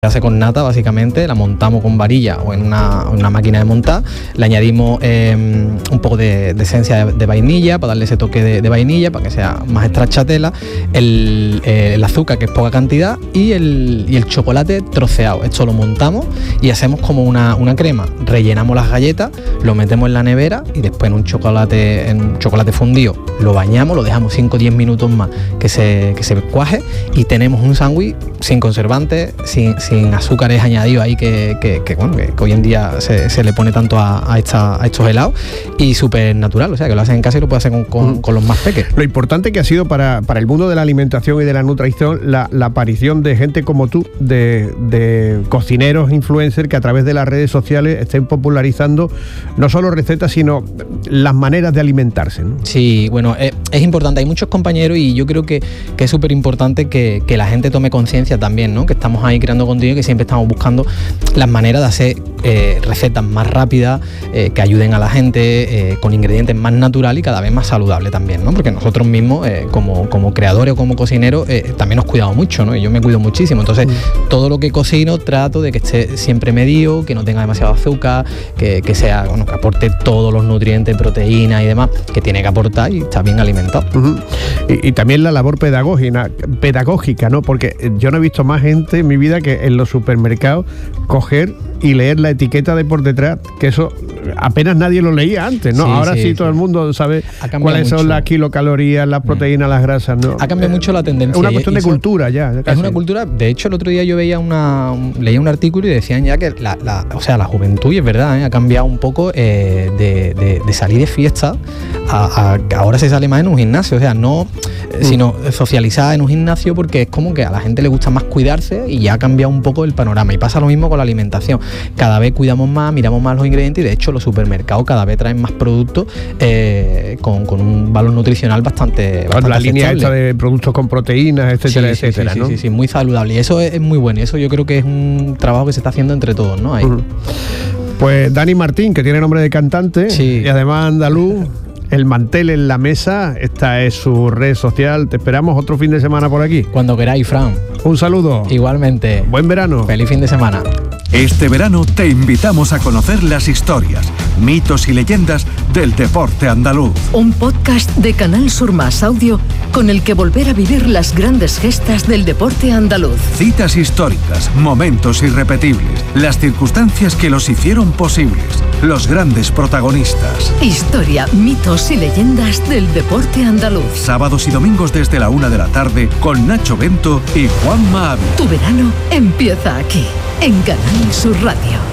Se hace con nata, básicamente, la montamos con varilla o en una máquina de montar, le añadimos un poco de esencia de vainilla para darle ese toque de vainilla, para que sea más stracciatella, el azúcar, que es poca cantidad, y el chocolate troceado. Esto lo montamos y hacemos como una crema. Rellenamos las galletas, lo metemos en la nevera y después en un chocolate fundido lo bañamos, lo dejamos 5 o 10 minutos más que se cuaje y tenemos un sándwich sin conservantes, sin azúcares añadidos ahí que hoy en día se le pone tanto a estos helados, y súper natural, o sea que lo hacen en casa y lo puede hacer con los más pequeños. Lo importante que ha sido para el mundo de la alimentación y de la nutrición la aparición de gente como tú, de cocineros, influencers, que a través de las redes sociales estén popularizando no solo recetas, sino las maneras de alimentarse, ¿no? Sí, bueno, es importante, hay muchos compañeros y yo creo que es súper importante que la gente tome conciencia también, ¿no? Que estamos ahí creando contenido, que siempre estamos buscando las maneras de hacer recetas más rápidas, que ayuden a la gente, con ingredientes más naturales y cada vez más saludables también, ¿no? Porque nosotros mismos, como creadores o como cocineros, también nos cuidamos mucho, ¿no? Y yo me cuido muchísimo, entonces todo lo que cocino trato de que esté siempre medido, que no tenga demasiado azúcar, que sea, bueno, que aporte todos los nutrientes, proteínas y demás que tiene que aportar y está bien alimentado. Y también la labor pedagógica, ¿no? Porque yo no he visto más gente en mi vida que en los supermercados coger y leer la etiqueta de por detrás, que eso apenas nadie lo leía antes, ¿no? Ahora sí todo el mundo sabe cuáles son las kilocalorías, las proteínas, las grasas, ¿no? Ha cambiado mucho la tendencia. Es una cuestión de cultura ya. Es una cultura. De hecho, el otro día yo leía un artículo y decían ya que la juventud, y es verdad, ha cambiado un poco de salir de fiesta a ahora se sale más en un gimnasio, o sea, no sino socializada en un gimnasio, porque es como que a la gente le gusta más cuidarse y ya ha cambiado un poco el panorama. Y pasa lo mismo con la alimentación. Cada vez cuidamos más, miramos más los ingredientes y de hecho los supermercados cada vez traen más productos con un valor nutricional bastante la línea esta de productos con proteínas, etcétera, etcétera, ¿no? Sí, muy saludable. Y eso es muy bueno. Y eso yo creo que es un trabajo que se está haciendo entre todos, ¿no? Ahí. Pues Dani Martín, que tiene nombre de cantante y además andaluz. El mantel en la mesa, esta es su red social. Te esperamos otro fin de semana por aquí. Cuando queráis, Fran. Un saludo. Igualmente. Buen verano. Feliz fin de semana. Este verano te invitamos a conocer las historias, mitos y leyendas del deporte andaluz. Un podcast de Canal Sur Más Audio con el que volver a vivir las grandes gestas del deporte andaluz. Citas históricas, momentos irrepetibles, las circunstancias que los hicieron posibles, los grandes protagonistas. Historia, mitos y leyendas del deporte andaluz. Sábados y domingos desde la 1 de la tarde con Nacho Bento y Juanma Ávila. Tu verano empieza aquí, en Canal Sur Radio.